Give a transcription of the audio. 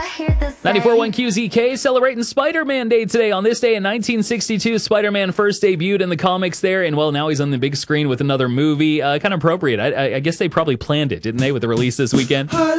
94.1 QZK celebrating Spider-Man Day today. On this day in 1962, Spider-Man first debuted in the comics there, and well, now he's on the big screen with another movie. Kind of appropriate. I guess they probably planned it, didn't they, with the release this weekend?